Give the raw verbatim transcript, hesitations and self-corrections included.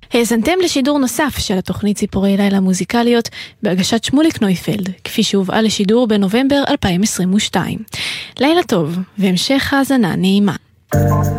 האזנתם לשידור נוסף של התוכנית ציפורי לילה מוזיקליות בהגשת שמוליק נויפלד, כפי שהובאה לשידור בנובמבר אלפיים עשרים ושתיים. לילה טוב והמשך האזנה נעימה.